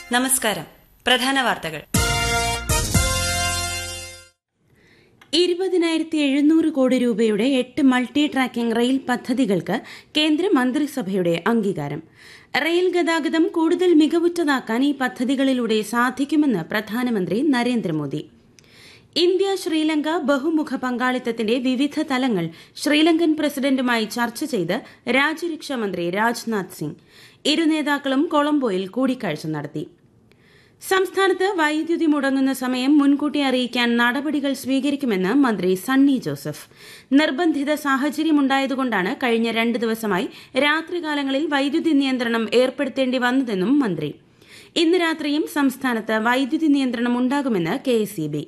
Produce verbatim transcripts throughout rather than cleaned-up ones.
നമസ്കാരം. പ്രധാന വാർത്തകൾ. ഇരുപതിനായിരത്തി എഴുന്നൂറ് കോടി രൂപയുടെ എട്ട് മൾട്ടി ട്രാക്കിംഗ് റെയിൽ പദ്ധതികൾക്ക് കേന്ദ്ര മന്ത്രിസഭയുടെ അംഗീകാരം. റെയിൽ ഗതാഗതം കൂടുതൽ മികവുറ്റതാക്കാൻ ഈ പദ്ധതികളിലൂടെ സാധിക്കുമെന്ന് പ്രധാനമന്ത്രി നരേന്ദ്രമോദി. ഇന്ത്യ ശ്രീലങ്ക ബഹുമുഖ പങ്കാളിത്തത്തിന്റെ വിവിധ തലങ്ങൾ ശ്രീലങ്കൻ പ്രസിഡന്റുമായി ചർച്ച ചെയ്ത് രാജ്യരക്ഷാമന്ത്രി രാജ്നാഥ് സിംഗ്. ഇരു നേതാക്കളും കൊളംബോയിൽ കൂടിക്കാഴ്ച നടത്തി. സംസ്ഥാനത്ത് വൈദ്യുതി മുടങ്ങുന്ന സമയം മുൻകൂട്ടി അറിയിക്കാൻ നടപടികൾ സ്വീകരിക്കുമെന്ന് മന്ത്രി സണ്ണി ജോസഫ്. നിർബന്ധിത സാഹചര്യമുണ്ടായതുകൊണ്ടാണ് കഴിഞ്ഞ രണ്ട് ദിവസമായി രാത്രികാലങ്ങളിൽ വൈദ്യുതി നിയന്ത്രണം ഏർപ്പെടുത്തേണ്ടി വന്നതെന്നും മന്ത്രി. ഇന്ന് രാത്രിയും സംസ്ഥാനത്ത് വൈദ്യുതി നിയന്ത്രണം ഉണ്ടാകുമെന്ന് കെ എസ് ഇ ബി.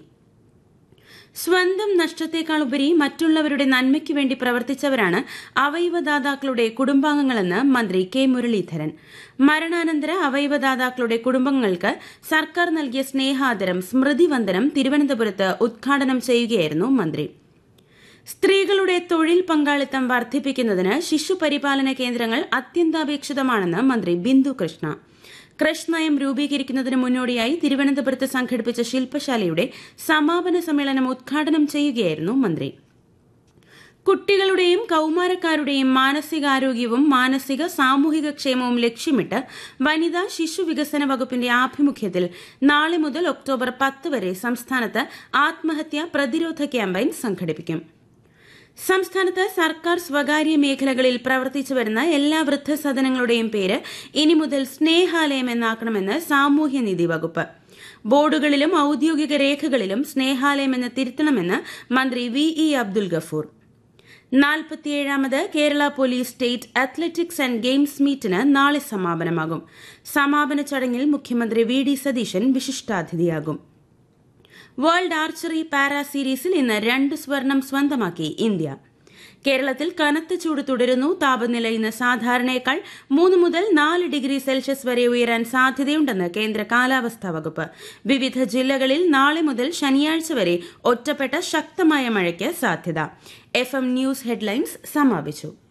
സ്വന്തം നഷ്ടത്തെക്കാളുപരി മറ്റുള്ളവരുടെ നന്മയ്ക്കു വേണ്ടി പ്രവർത്തിച്ചവരാണ് അവയവദാതാക്കളുടെ കുടുംബാംഗങ്ങളെന്ന് മന്ത്രി കെ മുരളീധരൻ. മരണാനന്തര അവയവദാതാക്കളുടെ കുടുംബങ്ങൾക്ക് സർക്കാർ നൽകിയ സ്നേഹാദരം സ്മൃതിവന്ദനം തിരുവനന്തപുരത്ത് ഉദ്ഘാടനം ചെയ്യുകയായിരുന്നു മന്ത്രി. സ്ത്രീകളുടെ തൊഴിൽ പങ്കാളിത്തം വർദ്ധിപ്പിക്കുന്നതിന് ശിശുപരിപാലന കേന്ദ്രങ്ങൾ അത്യന്താപേക്ഷിതമാണെന്ന് മന്ത്രി ബിന്ദു കൃഷ്ണ. ക്രഷ് നയം രൂപീകരിക്കുന്നതിന് മുന്നോടിയായി തിരുവനന്തപുരത്ത് സംഘടിപ്പിച്ച ശില്പശാലയുടെ സമാപന സമ്മേളനം ഉദ്ഘാടനം ചെയ്യുകയായിരുന്നു മന്ത്രി. കുട്ടികളുടെയും കൌമാരക്കാരുടെയും മാനസികാരോഗ്യവും മാനസിക സാമൂഹിക ക്ഷേമവും ലക്ഷ്യമിട്ട് വനിതാ ശിശു വികസന വകുപ്പിന്റെ ആഭിമുഖ്യത്തിൽ നാളെ മുതൽ ഒക്ടോബർ പത്ത് വരെ സംസ്ഥാനത്ത് ആത്മഹത്യാ പ്രതിരോധ ക്യാമ്പയിൻ സംഘടിപ്പിക്കും. സംസ്ഥാനത്ത് സർക്കാർ സ്വകാര്യ മേഖലകളിൽ പ്രവർത്തിച്ചു വരുന്ന എല്ലാ വൃദ്ധസദനങ്ങളുടെയും പേര് ഇനി മുതൽ സ്നേഹാലയം എന്നാക്കണമെന്ന് സാമൂഹ്യനീതി വകുപ്പ്. ബോർഡുകളിലും ഔദ്യോഗിക രേഖകളിലും സ്നേഹാലയം എന്ന് തിരുത്തണമെന്ന് മന്ത്രി V E Abdul Gafoor. നാൽപ്പത്തിയേഴാമത് Kerala police state athletics and games മീറ്റിന് നാളെ സമാപനമാകും. സമാപന ചടങ്ങിൽ മുഖ്യമന്ത്രി V D Satheesan വിശിഷ്ടാതിഥിയാകും. World archery para സീരീസിൽ ഇന്ന് രണ്ട് സ്വർണം സ്വന്തമാക്കി ഇന്ത്യ. കേരളത്തിൽ കനത്ത ചൂട് തുടരുന്നു. താപനില ഇന്ന് സാധാരണയേക്കാൾ മൂന്ന് മുതൽ നാല് ഡിഗ്രി സെൽഷ്യസ് വരെ ഉയരാൻ സാധ്യതയുണ്ടെന്ന് കേന്ദ്ര കാലാവസ്ഥാ വകുപ്പ്. വിവിധ ജില്ലകളിൽ നാളെ മുതൽ ശനിയാഴ്ച വരെ ഒറ്റപ്പെട്ട ശക്തമായ മഴയ്ക്ക് സാധ്യത. എഫ് എം ന്യൂസ് ഹെഡ്ലൈൻസ് സമാപിച്ചു.